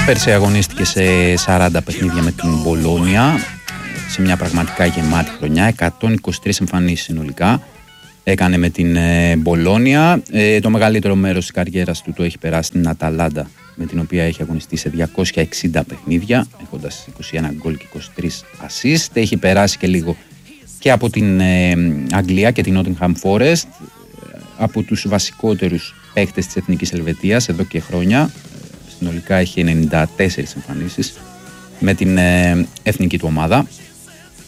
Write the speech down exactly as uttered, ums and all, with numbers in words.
Πέρσι αγωνίστηκε σε σαράντα παιχνίδια με την Μπολόνια, σε μια πραγματικά γεμάτη χρονιά, εκατόν είκοσι τρεις εμφανίσεις συνολικά έκανε με την Μπολόνια. Ε, το μεγαλύτερο μέρος της καριέρας του το έχει περάσει στην Αταλάντα, με την οποία έχει αγωνιστεί σε διακόσια εξήντα παιχνίδια, έχοντας είκοσι ένα γκολ και είκοσι τρία assist. Έχει περάσει και λίγο και από την ε, Αγγλία και την Nottingham Forest, από τους βασικότερους παίκτες της Εθνικής Ελβετίας εδώ και χρόνια. Συνολικά έχει ενενήντα τέσσερις εμφανίσεις με την ε, εθνική του ομάδα.